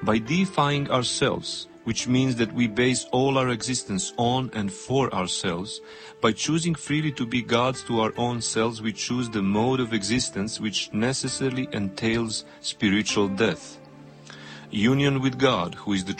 By deifying ourselves, which means that we base all our existence on and for ourselves, by choosing freely to be gods to our own selves, we choose the mode of existence which necessarily entails spiritual death. Union with God, who is the